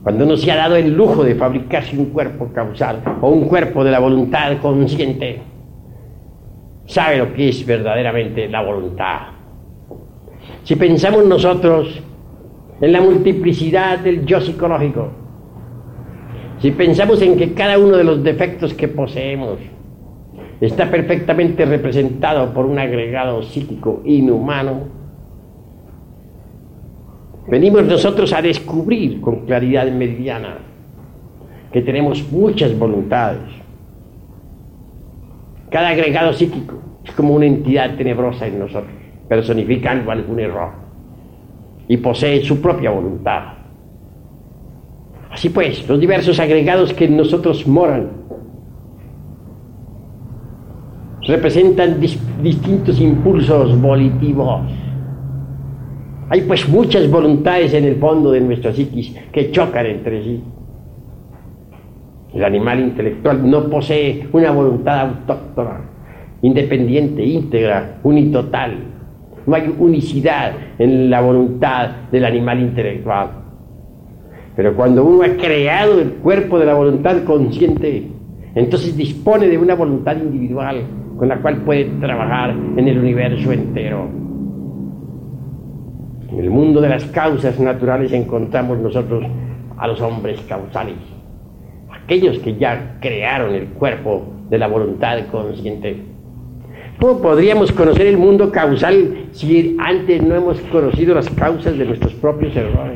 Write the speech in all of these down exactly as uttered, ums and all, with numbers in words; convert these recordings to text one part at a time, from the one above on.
Cuando uno se ha dado el lujo de fabricarse un cuerpo causal o un cuerpo de la voluntad consciente, sabe lo que es verdaderamente la voluntad. Si pensamos nosotros en la multiplicidad del yo psicológico, si pensamos en que cada uno de los defectos que poseemos está perfectamente representado por un agregado psíquico inhumano, venimos nosotros a descubrir con claridad meridiana que tenemos muchas voluntades. Cada agregado psíquico es como una entidad tenebrosa en nosotros, personificando algún error, y posee su propia voluntad. Así pues, los diversos agregados que en nosotros moran representan dis- distintos impulsos volitivos. Hay pues muchas voluntades en el fondo de nuestra psiquis que chocan entre sí. El animal intelectual no posee una voluntad autóctona, independiente, íntegra, unitotal. No hay unicidad en la voluntad del animal intelectual. Pero cuando uno ha creado el cuerpo de la voluntad consciente, entonces dispone de una voluntad individual con la cual puede trabajar en el universo entero. En el mundo de las causas naturales encontramos nosotros a los hombres causales, aquellos que ya crearon el cuerpo de la voluntad consciente. ¿Cómo podríamos conocer el mundo causal si antes no hemos conocido las causas de nuestros propios errores?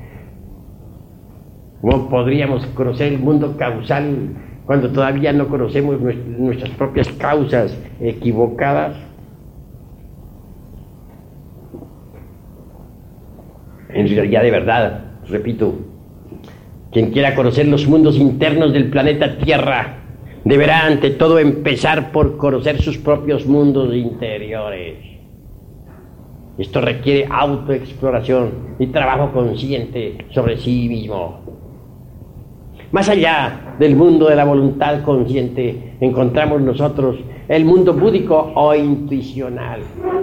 ¿Cómo podríamos conocer el mundo causal cuando todavía no conocemos nuestras propias causas equivocadas? En realidad, de verdad, repito, quien quiera conocer los mundos internos del planeta Tierra deberá ante todo empezar por conocer sus propios mundos interiores. Esto requiere autoexploración y trabajo consciente sobre sí mismo. Más allá del mundo de la voluntad consciente, encontramos nosotros el mundo búdico o intuicional.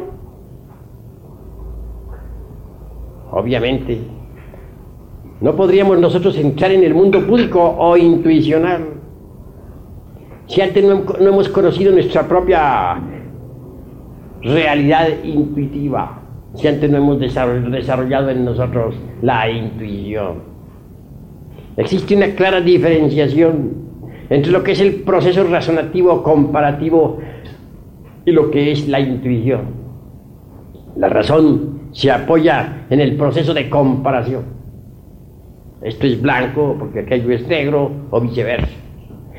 Obviamente, no podríamos nosotros entrar en el mundo búdico o intuicional si antes no, no hemos conocido nuestra propia realidad intuitiva, si antes no hemos desarrollado en nosotros la intuición. Existe una clara diferenciación entre lo que es el proceso razonativo comparativo y lo que es la intuición. La razón se apoya en el proceso de comparación. Esto es blanco porque aquello es negro o viceversa.